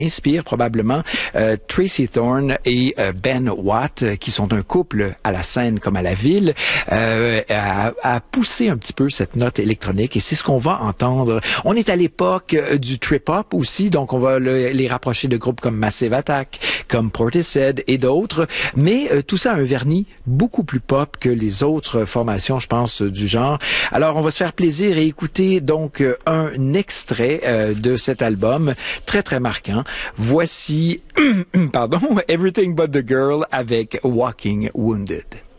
inspire probablement Tracy Thorn et Ben Watt, qui sont un couple à la scène comme à la ville, à pousser un petit peu cette note électronique, et c'est ce qu'on va entendre. On est à l'époque du trip-hop aussi, donc on va les rapprocher de groupes comme Massive Attack, comme Portishead et d'autres, mais tout ça a un vernis beaucoup plus pop que les autres formations, je pense, du genre. Alors on va se faire plaisir et écouter donc un extrait de cet album très très marquant. Voici, pardon, Everything But the Girl avec Walking Wounded.